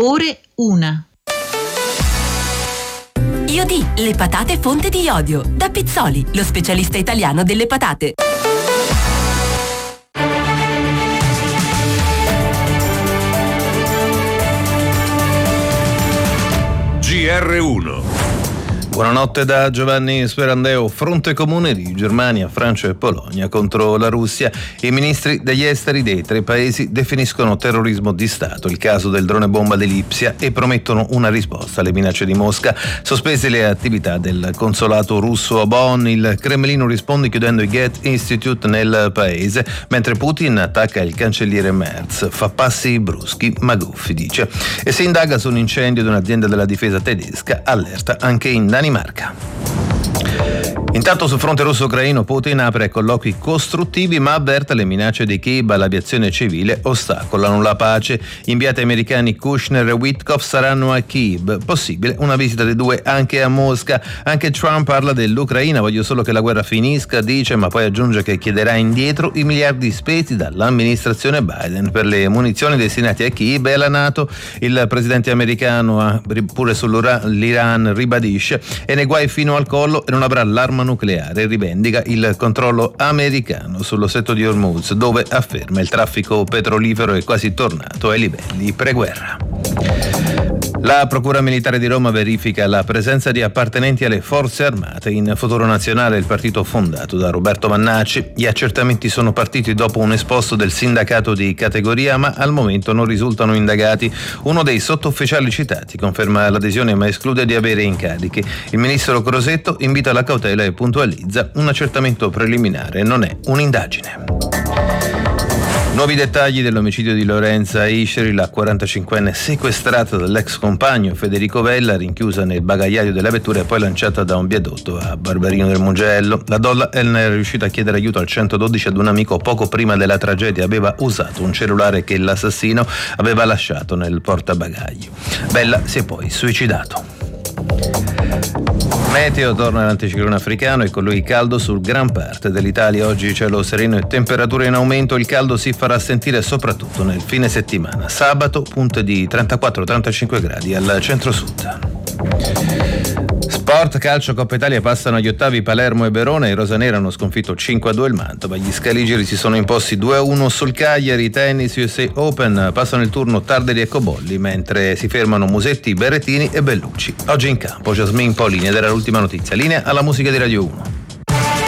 ore 1. Iodi, le patate fonte di iodio. Da Pizzoli, lo specialista italiano delle patate. GR1. Buonanotte da Giovanni Sperandeo. Fronte comune di Germania, Francia e Polonia contro la Russia. I ministri degli esteri dei tre paesi definiscono terrorismo di Stato il caso del drone bomba di Lipsia e promettono una risposta alle minacce di Mosca. Sospese le attività del consolato russo a Bonn, il Cremlino risponde chiudendo i Goethe Institute nel paese, mentre Putin attacca il cancelliere Merz. Fa passi bruschi ma guffi, dice. E si indaga su un incendio di un'azienda della difesa tedesca, allerta anche in Danimarca. Intanto sul fronte russo-ucraino Putin apre colloqui costruttivi ma avverte le minacce di Kiev all'aviazione civile ostacolano la pace. Inviati americani Kushner e Witkoff saranno a Kiev. Possibile una visita dei due anche a Mosca. Anche Trump parla dell'Ucraina, voglio solo che la guerra finisca, dice, ma poi aggiunge che chiederà indietro i miliardi spesi dall'amministrazione Biden per le munizioni destinate a Kiev e alla NATO. Il presidente americano pure sull'Iran ribadisce e nei guai fino al collo e non avrà l'arma nucleare, rivendica il controllo americano sullo stretto di Hormuz, dove afferma il traffico petrolifero è quasi tornato ai livelli preguerra. La Procura Militare di Roma verifica la presenza di appartenenti alle Forze Armate in Futuro Nazionale, il partito fondato da Roberto Vannacci. Gli accertamenti sono partiti dopo un esposto del sindacato di categoria, ma al momento non risultano indagati. Uno dei sottufficiali citati conferma l'adesione ma esclude di avere incarichi. Il ministro Crosetto invita alla cautela e puntualizza: un accertamento preliminare non è un'indagine. Nuovi dettagli dell'omicidio di Lorenza Isceri, la 45enne sequestrata dall'ex compagno Federico Vella, rinchiusa nel bagagliaio della vettura e poi lanciata da un viadotto a Barberino del Mugello. La donna è riuscita a chiedere aiuto al 112 ad un amico poco prima della tragedia. Aveva usato un cellulare che l'assassino aveva lasciato nel portabagagli. Vella si è poi suicidato. Meteo, torna l'anticiclone africano e con lui caldo su gran parte dell'Italia. Oggi cielo sereno e temperature in aumento. Il caldo si farà sentire soprattutto nel fine settimana. Sabato punte di 34-35 gradi al centro-sud. Sport, calcio, Coppa Italia passano agli ottavi Palermo e Verona. I rosaneri hanno sconfitto 5-2 il Mantova. Gli scaligeri si sono imposti 2-1 sul Cagliari. Tennis USA Open, passano il turno Tarderi e Cobolli, mentre si fermano Musetti, Berrettini e Bellucci. Oggi in campo Jasmine Paolini ed era l'ultima notizia. Linea alla musica di Radio 1.